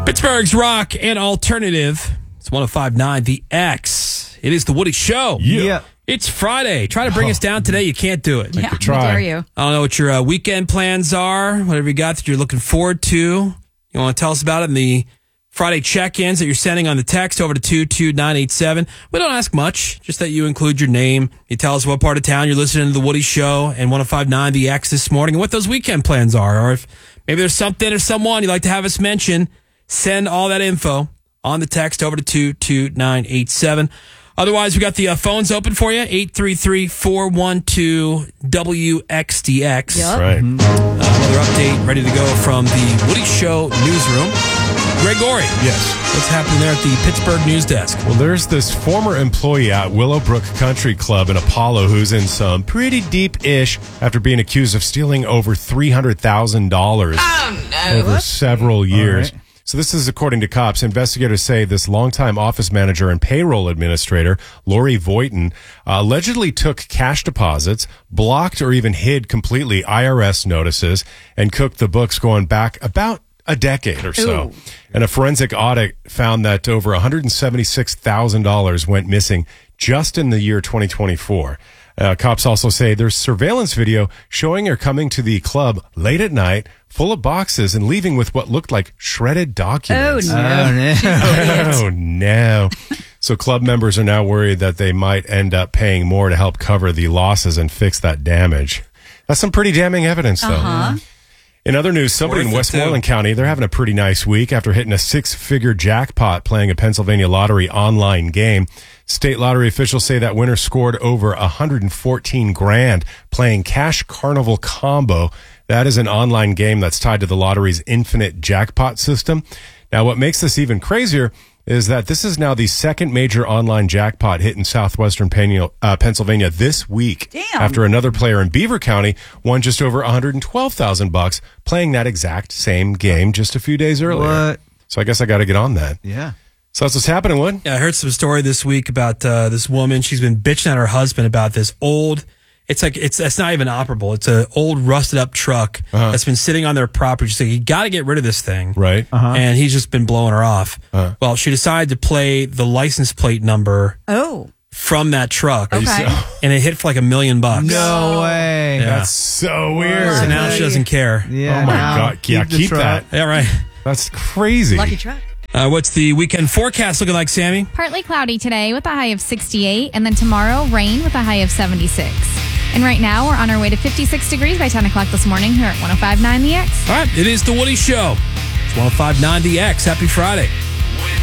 Pittsburgh's rock and alternative. It's 105.9 The X. It is the Woody Show. Yeah. It's Friday. Try to bring us down today. You can't do it. Yeah, How dare you? I don't know what your weekend plans are, whatever you got that you're looking forward to. You want to tell us about it in the Friday check-ins that you're sending on the text over to 22987. We don't ask much, just that you include your name. You tell us what part of town you're listening to the Woody Show and 105.9 The X this morning and what those weekend plans are. Or if maybe there's something or someone you'd like to have us mention, send all that info on the text over to 22987. Otherwise, we got the phones open for you, 833-412-WXDX. Yep. Right. Another update ready to go from the Woody Show newsroom. Gregory, Yes. what's happening there at the Pittsburgh news desk? Well, there's this former employee at Willowbrook Country Club in Apollo who's in some pretty deep-ish after being accused of stealing over $300,000 over several years. Right. So this is according to cops. Investigators say this longtime office manager and payroll administrator, Lori Voighton, allegedly took cash deposits, blocked or even hid completely IRS notices, and cooked the books going back about a decade or so. Ooh. And a forensic audit found that over $176,000 went missing just in the year 2024. Cops also say there's surveillance video showing her coming to the club late at night, full of boxes, and leaving with what looked like shredded documents. Oh, no. Oh, no. So club members are now worried that they might end up paying more to help cover the losses and fix that damage. That's some pretty damning evidence, though. In other news, somebody in Worth it, Westmoreland too. County, they're having a pretty nice week after hitting a six-figure jackpot playing a Pennsylvania Lottery online game. State lottery officials say that winner scored over $114,000 playing Cash Carnival Combo. That is an online game that's tied to the lottery's infinite jackpot system. Now, what makes this even crazier is that this is now the second major online jackpot hit in southwestern Pennsylvania this week. Damn. After another player in Beaver County won just over $112,000 playing that exact same game just a few days earlier. What? So I guess I got to get on that. Yeah. So that's what's happening, Wood. Yeah, I heard some story this week about this woman. She's been bitching at her husband about this old. It's not even operable. It's an old rusted up truck that's been sitting on their property. She's like, you got to get rid of this thing. Right. And he's just been blowing her off. Well, she decided to play the license plate number Oh. from that truck. Okay. And it hit for like $1 million. No way. Yeah. That's so weird. So now she doesn't care. Yeah. Oh my now, God. Yeah, the keep truck. that. Yeah, right. That's crazy. Lucky truck. What's the weekend forecast looking like, Sammy? Partly cloudy today with a high of 68, and then tomorrow, rain with a high of 76. And right now, we're on our way to 56 degrees by 10 o'clock this morning here at 105.9 The X. All right, it is the Woody Show. It's 105.9 The X. Happy Friday.